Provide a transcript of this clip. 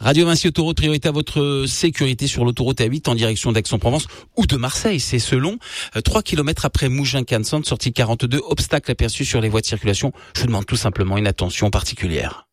Radio Vinci Autoroute, priorité à votre sécurité sur l'autoroute A8 en direction d'Aix-en-Provence ou de Marseille. C'est selon 3 km après Mougins-Canson, sortie 42, obstacle aperçu sur les voies de circulation. Je vous demande tout simplement une attention particulière.